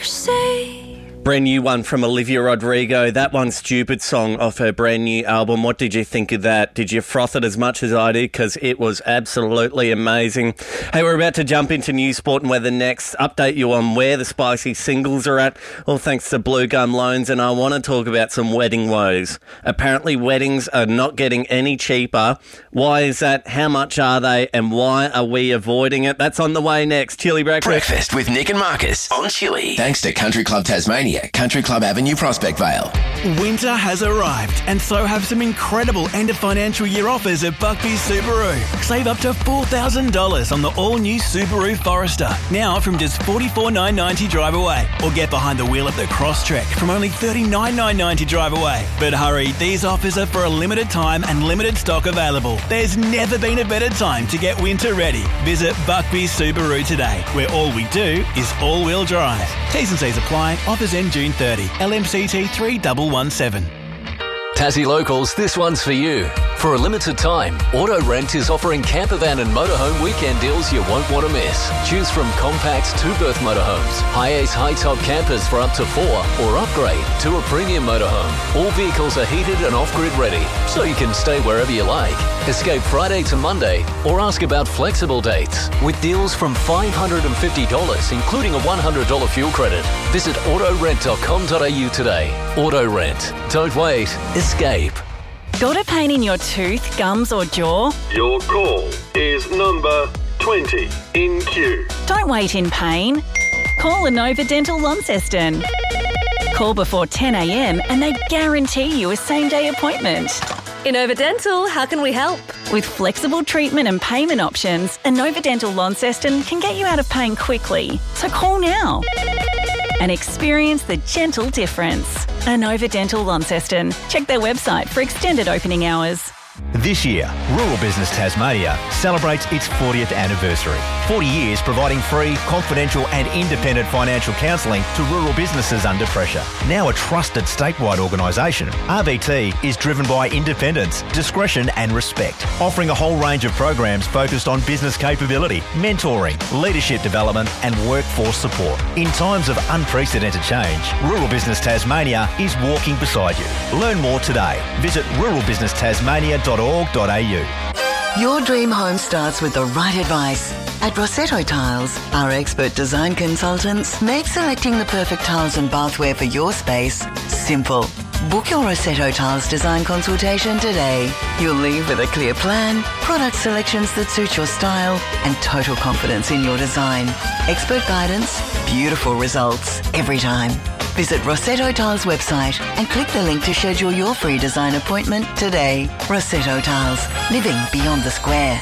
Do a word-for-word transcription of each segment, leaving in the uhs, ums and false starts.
Mercy. Brand new one from Olivia Rodrigo. That one, Stupid Song, off her brand new album. What did you think of that? Did you froth it as much as I did? Because it was absolutely amazing. Hey, we're about to jump into news, sport and weather next. Update you on where the spicy singles are at, all thanks to Blue Gum Loans. And I want to talk about some wedding woes. Apparently weddings are not getting any cheaper. Why is that? How much are they? And why are we avoiding it? That's on the way next. Chili Breakfast. Breakfast with Nick and Marcus on Chili. Thanks to Country Club Tasmania, Country Club Avenue, Prospect Vale. Winter has arrived, and so have some incredible end of financial year offers at Buckbee's Subaru. Save up to four thousand dollars on the all-new Subaru Forester, now from just forty-four thousand nine hundred ninety dollars drive away. Or get behind the wheel of the Crosstrek from only thirty-nine thousand nine hundred ninety dollars drive away. But hurry, these offers are for a limited time and limited stock available. There's never been a better time to get winter ready. Visit Buckbee's Subaru today, where all we do is all-wheel drive. T's and C's apply. Offers end June thirtieth. L M C T three one one seven. Tassie Locals, this one's for you. For a limited time, Auto Rent is offering campervan and motorhome weekend deals you won't want to miss. Choose from compact two-berth motorhomes, high-ace high-top campers for up to four, or upgrade to a premium motorhome. All vehicles are heated and off-grid ready, so you can stay wherever you like. Escape Friday to Monday, or ask about flexible dates. With deals from five hundred fifty dollars, including a one hundred dollars fuel credit. Visit auto rent dot com dot a u today. Auto Rent. Don't wait. Escape. Got a pain in your tooth, gums or jaw? Your call is number twenty in queue. Don't wait in pain. Call Inova Dental Launceston. Call before ten a m and they guarantee you a same-day appointment. Inova Dental, how can we help? With flexible treatment and payment options, Inova Dental Launceston can get you out of pain quickly. So call now and experience the gentle difference. Inova Dental Launceston. Check their website for extended opening hours. This year, Rural Business Tasmania celebrates its fortieth anniversary. forty years providing free, confidential and independent financial counselling to rural businesses under pressure. Now a trusted statewide organisation, R B T is driven by independence, discretion and respect, offering a whole range of programs focused on business capability, mentoring, leadership development and workforce support. In times of unprecedented change, Rural Business Tasmania is walking beside you. Learn more today. Visit rural business tasmania dot org dot a u. Your dream home starts with the right advice. At Rossetto Tiles, our expert design consultants make selecting the perfect tiles and bathware for your space simple. Book your Rossetto Tiles design consultation today. You'll leave with a clear plan, product selections that suit your style, and total confidence in your design. Expert guidance, beautiful results every time. Visit Rossetto Tiles website and click the link to schedule your free design appointment today. Rossetto Tiles, living beyond the square.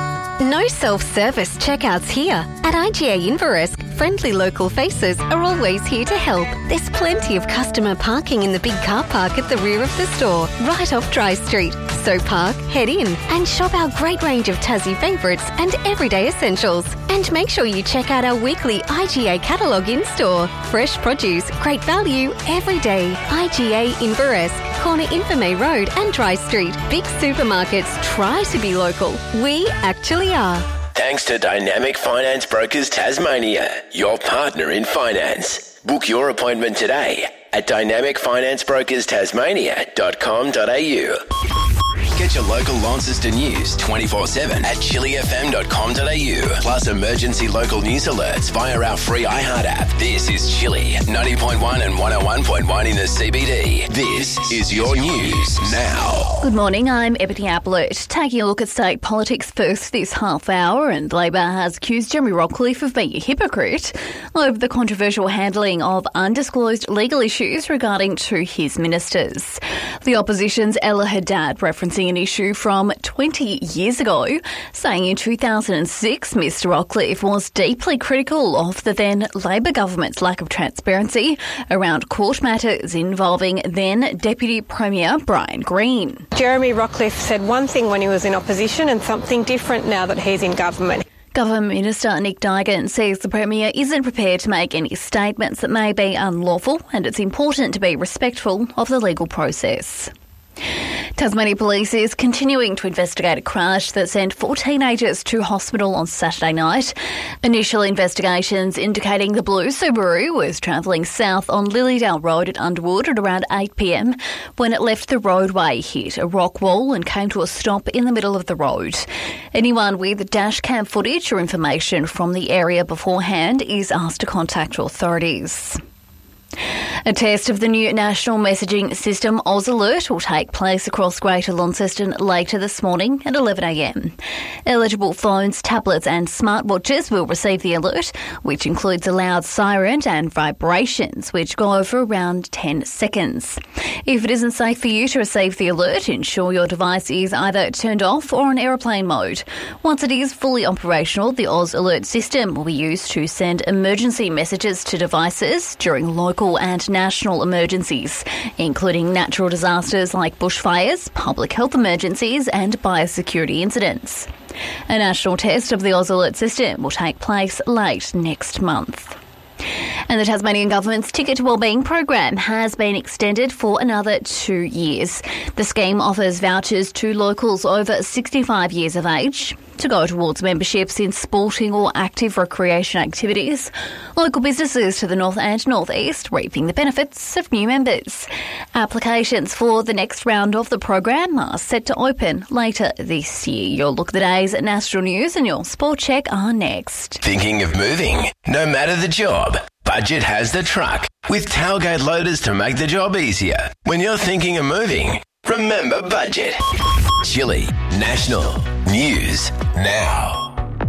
No self-service checkouts here. At I G A Inverest, friendly local faces are always here to help. There's plenty of customer parking in the big car park at the rear of the store, right off Dry Street. So park, head in and shop our great range of Tassie favourites and everyday essentials. And make sure you check out our weekly I G A catalogue in-store. Fresh produce, great value every day. I G A Inverest, corner Infirmay Road and Dry Street. Big supermarkets try to be local. We actually are. Thanks to Dynamic Finance Brokers Tasmania, your partner in finance. Book your appointment today at dynamic finance brokers tasmania dot com dot a u. Get your local Launceston news twenty-four seven at chili f m dot com dot a u. Plus emergency local news alerts via our free iHeart app. This is Chili, ninety point one and one oh one point one in the C B D. This is your news now. Good morning, I'm Ebony Ablett. Taking a look at state politics first this half hour, and Labor has accused Jeremy Rockcliffe of being a hypocrite over the controversial handling of undisclosed legal issues regarding to his ministers. The opposition's Ella Haddad referencing an issue from twenty years ago, saying in two thousand six Mr Rockcliffe was deeply critical of the then Labor government's lack of transparency around court matters involving then Deputy Premier Brian Greene. Jeremy Rockcliffe said one thing when he was in opposition and something different now that he's in government. Government Minister Nick Duigan says the Premier isn't prepared to make any statements that may be unlawful, and it's important to be respectful of the legal process. Tasmania Police is continuing to investigate a crash that sent four teenagers to hospital on Saturday night. Initial investigations indicating the blue Subaru was travelling south on Lilydale Road at Underwood at around eight p m when it left the roadway, hit a rock wall and came to a stop in the middle of the road. Anyone with dash cam footage or information from the area beforehand is asked to contact authorities. A test of the new national messaging system Oz Alert will take place across Greater Launceston later this morning at eleven a m. Eligible phones, tablets and smartwatches will receive the alert, which includes a loud siren and vibrations, which go for around ten seconds. If it isn't safe for you to receive the alert, ensure your device is either turned off or on aeroplane mode. Once it is fully operational, the Oz Alert system will be used to send emergency messages to devices during local and national emergencies, including natural disasters like bushfires, public health emergencies and biosecurity incidents. A national test of the Oz Alert system will take place late next month. And the Tasmanian Government's Ticket to Wellbeing program has been extended for another two years. The scheme offers vouchers to locals over sixty-five years of age to go towards memberships in sporting or active recreation activities. Local businesses to the north and northeast reaping the benefits of new members. Applications for the next round of the program are set to open later this year. Your look at the day's national news and your sport check are next. Thinking of moving? No matter the job, Budget has the truck with tailgate loaders to make the job easier. When you're thinking of moving, remember Budget. Chili National News Now.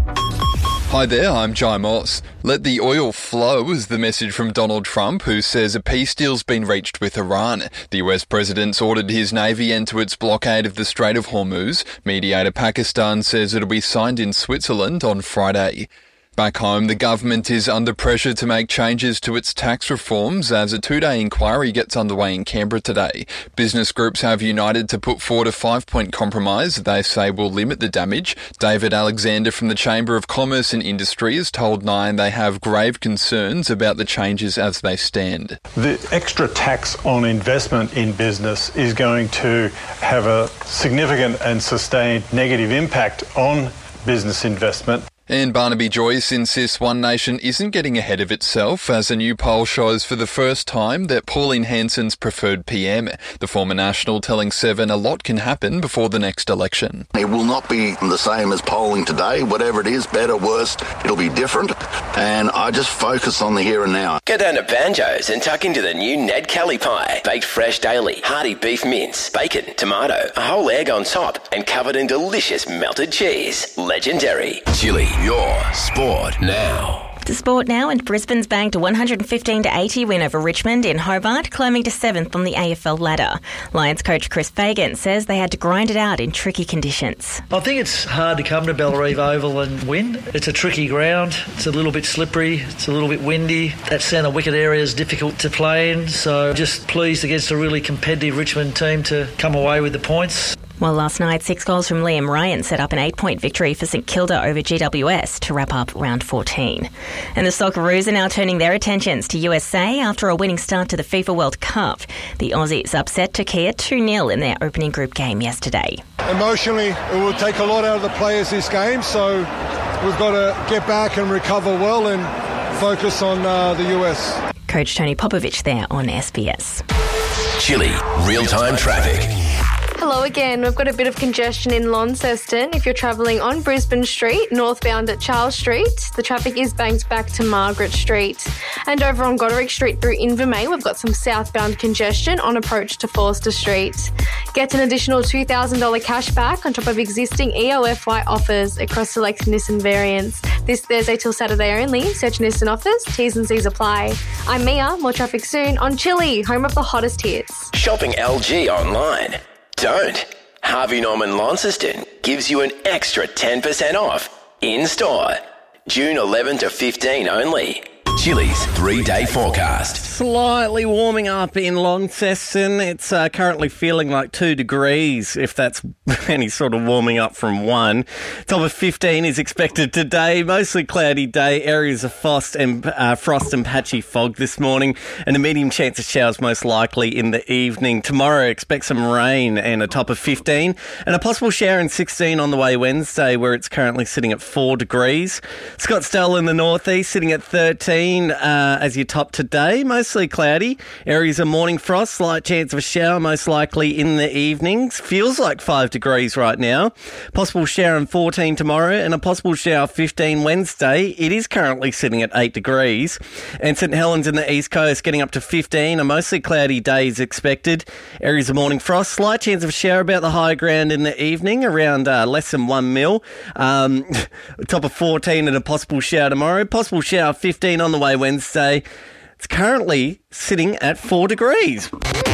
Hi there, I'm Jai Moss. Let the oil flow is the message from Donald Trump, who says a peace deal's been reached with Iran. The U S president's ordered his navy end to its blockade of the Strait of Hormuz. Mediator Pakistan says it'll be signed in Switzerland on Friday. Back home, the government is under pressure to make changes to its tax reforms as a two-day inquiry gets underway in Canberra today. Business groups have united to put forward a five-point compromise they say will limit the damage. David Alexander from the Chamber of Commerce and Industry has told Nine they have grave concerns about the changes as they stand. The extra tax on investment in business is going to have a significant and sustained negative impact on business investment. And Barnaby Joyce insists One Nation isn't getting ahead of itself as a new poll shows for the first time that Pauline Hanson's preferred P M. The former National telling Seven a lot can happen before the next election. It will not be the same as polling today. Whatever it is, better, worse, it'll be different. And I just focus on the here and now. Go down to Banjo's and tuck into the new Ned Kelly pie. Baked fresh daily, hearty beef mince, bacon, tomato, a whole egg on top, and covered in delicious melted cheese. Legendary. Chili. Your sport now. To sport now, and Brisbane's banked a one hundred fifteen to eighty win over Richmond in Hobart, climbing to seventh on the A F L ladder. Lions coach Chris Fagan says they had to grind it out in tricky conditions. I think it's hard to come to Bellerive Oval and win. It's a tricky ground. It's a little bit slippery. It's a little bit windy. That centre wicket area is difficult to play in, so just pleased against a really competitive Richmond team to come away with the points. Well, last night, six goals from Liam Ryan set up an eight-point victory for St Kilda over G W S to wrap up round fourteen. And the Socceroos are now turning their attentions to U S A after a winning start to the FIFA World Cup. The Aussies upset Turkey two nil in their opening group game yesterday. Emotionally, it will take a lot out of the players this game, so we've got to get back and recover well and focus on uh, the U S. Coach Tony Popovich there on S B S. Chili real-time traffic. Hello again. We've got a bit of congestion in Launceston. If you're travelling on Brisbane Street, northbound at Charles Street, the traffic is banked back to Margaret Street. And over on Goderic Street through Invermay, we've got some southbound congestion on approach to Forster Street. Get an additional two thousand dollars cash back on top of existing E O F Y offers across select Nissan variants. This Thursday till Saturday only. Search Nissan offers. T's and C's apply. I'm Mia. More traffic soon on Chili, home of the hottest hits. Shopping L G online. Don't. Harvey Norman Launceston gives you an extra ten percent off in store. June eleventh to fifteenth only. Chili's three-day forecast. Slightly warming up in Launceston. It's uh, currently feeling like two degrees, if that's any sort of warming up from one. Top of fifteen is expected today. Mostly cloudy day. Areas of frost and, uh, frost and patchy fog this morning. And a medium chance of showers most likely in the evening. Tomorrow, expect some rain and a top of fifteen. And a possible shower in sixteen on the way Wednesday, where it's currently sitting at four degrees. Scottsdale in the northeast sitting at thirteen uh, as your top today. Mostly cloudy. Areas of morning frost, slight chance of a shower, most likely in the evenings. Feels like five degrees right now. Possible shower in fourteen tomorrow and a possible shower fifteen Wednesday. It is currently sitting at eight degrees. And St Helens in the east coast getting up to fifteen. A mostly cloudy day is expected. Areas of morning frost, slight chance of a shower about the high ground in the evening, around uh, less than one mil. Um, top of fourteen and a possible shower tomorrow. Possible shower fifteen on the way Wednesday. It's currently sitting at four degrees.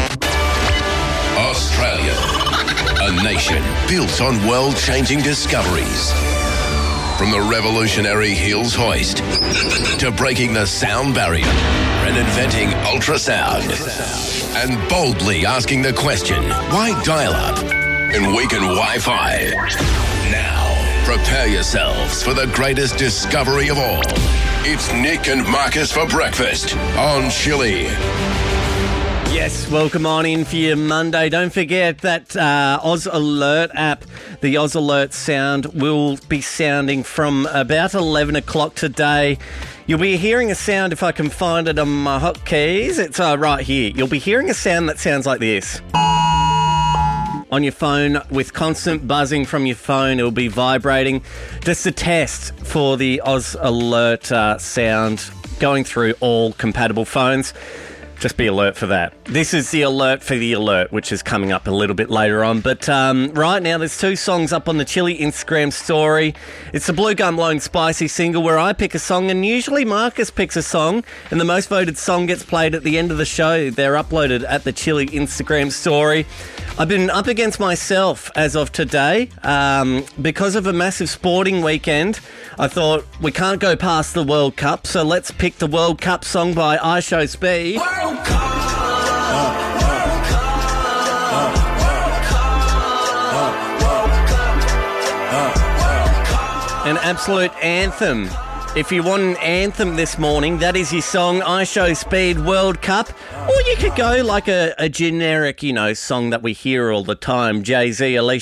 Australia, a nation built on world-changing discoveries. From the revolutionary Hills hoist to breaking the sound barrier and inventing ultrasound and boldly asking the question, why dial-up and weaken Wi-Fi? Now, prepare yourselves for the greatest discovery of all. It's Nick and Marcus for breakfast on Chili. Yes, welcome on in for your Monday. Don't forget that uh, Oz Alert app, the Oz Alert sound, will be sounding from about eleven o'clock today. You'll be hearing a sound, if I can find it on my hotkeys. It's uh, right here. You'll be hearing a sound that sounds like this. On your phone, with constant buzzing from your phone, it'll be vibrating. Just a test for the Oz Alert uh, sound going through all compatible phones. Just be alert for that. This is the alert for the alert, which is coming up a little bit later on. But um, right now, there's two songs up on the Chili Instagram story. It's the Blue Gum Lone Spicy single where I pick a song, and usually Marcus picks a song, and the most voted song gets played at the end of the show. They're uploaded at the Chili Instagram story. I've been up against myself as of today. Um, because of a massive sporting weekend, I thought we can't go past the World Cup, so let's pick the World Cup song by I Show Speed. World Cup! An absolute anthem. If you want an anthem this morning, that is your song, I Show Speed World Cup. Or you could go like a, a generic, you know, song that we hear all the time. Jay-Z, Alicia